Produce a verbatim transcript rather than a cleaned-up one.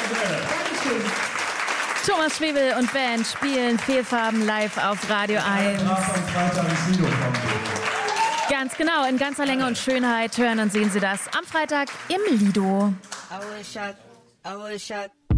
Dankeschön. Thomas Schwebel und Band spielen Fehlfarben live auf Radio eins. Ganz genau, in ganzer Länge und Schönheit hören und sehen Sie das am Freitag im Lido. I wish I, I wish I